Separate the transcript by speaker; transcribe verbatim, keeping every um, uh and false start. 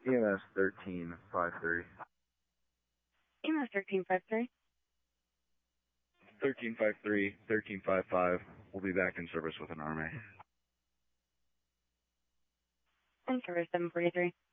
Speaker 1: E M S thirteen fifty-three.
Speaker 2: E M S thirteen fifty-three.
Speaker 1: thirteen fifty-three, thirteen fifty-five. We'll be back in service with an R M A.
Speaker 2: In service seven forty-three.